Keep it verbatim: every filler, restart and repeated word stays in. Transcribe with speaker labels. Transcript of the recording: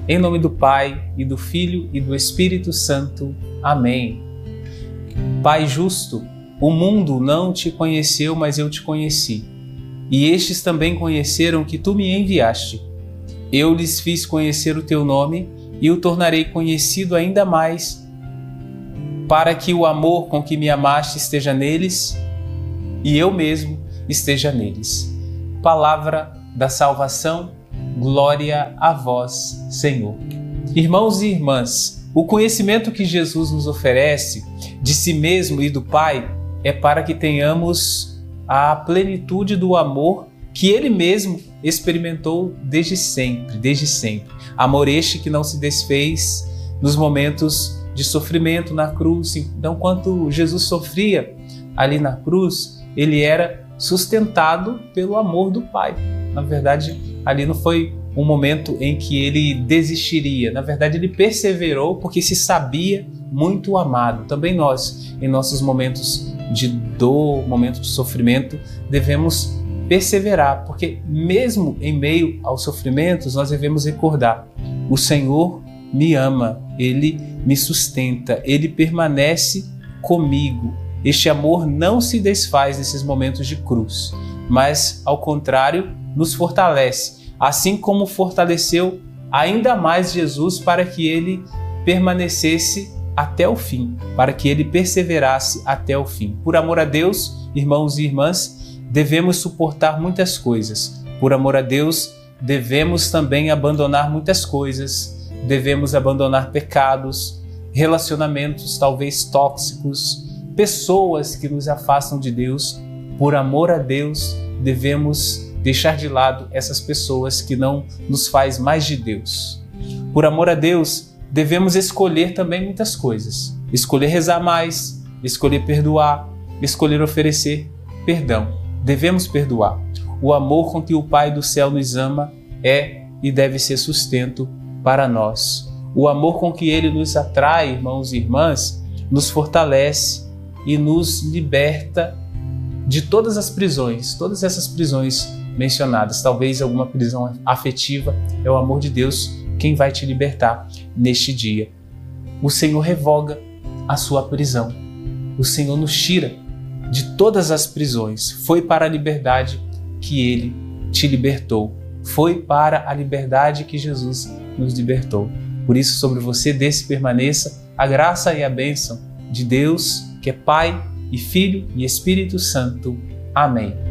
Speaker 1: Em nome do Pai, e do Filho, e do Espírito Santo. Amém. Pai justo, o mundo não te conheceu, mas eu te conheci. E estes também conheceram que tu me enviaste. Eu lhes fiz conhecer o teu nome e o tornarei conhecido ainda mais, para que o amor com que me amaste esteja neles e eu mesmo esteja neles. Palavra da salvação, glória a vós, Senhor. Irmãos e irmãs, o conhecimento que Jesus nos oferece de si mesmo e do Pai é para que tenhamos a plenitude do amor que Ele mesmo experimentou desde sempre, desde sempre. Amor este que não se desfez nos momentos de sofrimento na cruz. Então, quando Jesus sofria ali na cruz, Ele era sustentado pelo amor do Pai. Na verdade, ali não foi um momento em que Ele desistiria. Na verdade, Ele perseverou porque se sabia muito amado. Também nós, em nossos momentos de dor, momentos de sofrimento, devemos perseverar, porque mesmo em meio aos sofrimentos, nós devemos recordar: o Senhor me ama, Ele me sustenta, Ele permanece comigo. Este amor não se desfaz nesses momentos de cruz, mas, ao contrário, nos fortalece, assim como fortaleceu ainda mais Jesus para que Ele permanecesse até o fim, para que Ele perseverasse até o fim. Por amor a Deus, irmãos e irmãs, devemos suportar muitas coisas. Por amor a Deus, devemos também abandonar muitas coisas. Devemos abandonar pecados, relacionamentos talvez tóxicos, pessoas que nos afastam de Deus. Por amor a Deus, devemos deixar de lado essas pessoas que não nos faz mais de Deus. Por amor a Deus, devemos escolher também muitas coisas. Escolher rezar mais, escolher perdoar, escolher oferecer perdão. Devemos perdoar. O amor com que o Pai do céu nos ama é e deve ser sustento para nós. O amor com que Ele nos atrai, irmãos e irmãs, nos fortalece e nos liberta de todas as prisões, todas essas prisões mencionadas. Talvez alguma prisão afetiva, é o amor de Deus quem vai te libertar neste dia. O Senhor revoga a sua prisão. O Senhor nos tira de todas as prisões. Foi para a liberdade que Ele te libertou. Foi para a liberdade que Jesus nos libertou. Por isso, sobre você desce e permaneça a graça e a bênção de Deus, que é Pai e Filho e Espírito Santo. Amém.